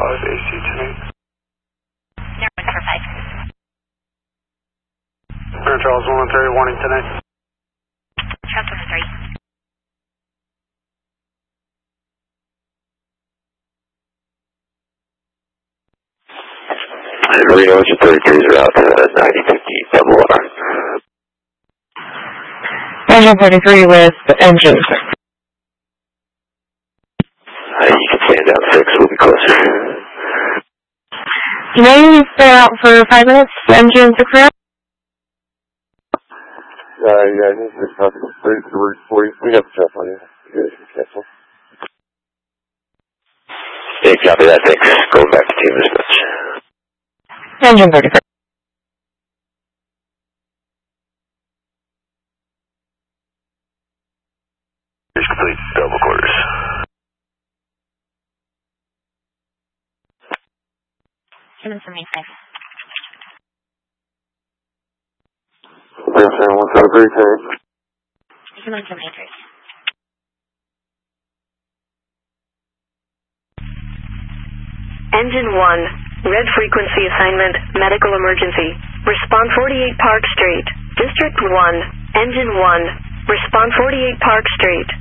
Charles AC tonight. Air 145. Air Charles 113, warning tonight. Charles 113. Reno engine 33 is out to 9050 double R. Engine 33 with engine. You can stand down 6, we'll be closer. You may stay out for 5 minutes, engine to clear. Yeah, he's just talking straight to the route for you. We got the stuff on you. You guys can cancel. Yeah, copy that, thanks. Going back to team dispatch. Engine 33. It's complete, double quarters. Human 75. Yes, sir, 173, tank. Human 73. Engine 1, red frequency assignment, medical emergency. Respond 48 Park Street. District 1, Engine 1, respond 48 Park Street.